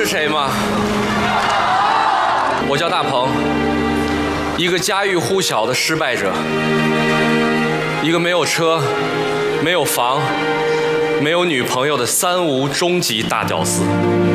是谁吗？我叫大鹏，一个家喻户晓的失败者，一个没有车、没有房、没有女朋友的3无终极大屌丝。